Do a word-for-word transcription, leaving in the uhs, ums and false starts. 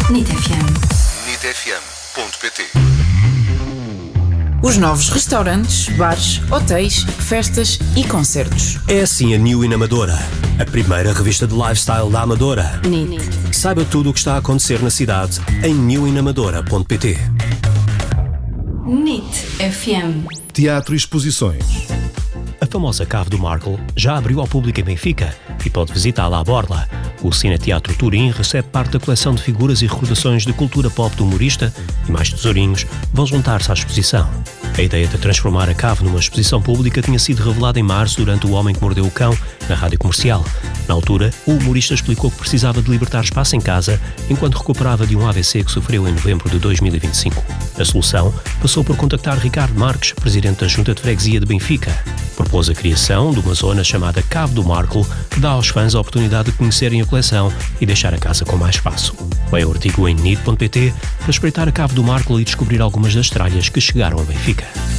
N I T F M. N I T F M ponto P T. Os novos restaurantes, bares, hotéis, festas e concertos. É assim a New in Amadora, a primeira revista de lifestyle da Amadora. N I T. Saiba tudo o que está a acontecer na cidade em new in amadora ponto P T. N I T F M. Teatro e exposições. A famosa Cave do Markle já abriu ao público em Benfica e pode visitá-la à borla. O Cine Teatro Turim recebe parte da coleção de figuras e recordações de cultura pop do humorista e mais tesourinhos vão juntar-se à exposição. A ideia de transformar a cave numa exposição pública tinha sido revelada em março durante O Homem que Mordeu o Cão, na Rádio Comercial. Na altura, o humorista explicou que precisava de libertar espaço em casa enquanto recuperava de um A V C que sofreu em novembro de dois mil e vinte e cinco. A solução passou por contactar Ricardo Marques, presidente da Junta de Freguesia de Benfica. Propôs a criação de uma zona chamada Cave do Markle, que dá aos fãs a oportunidade de conhecerem a coleção e deixar a casa com mais espaço. Leia o artigo em N I T ponto P T para espreitar a Cave do Markle e descobrir algumas das tralhas que chegaram a Benfica.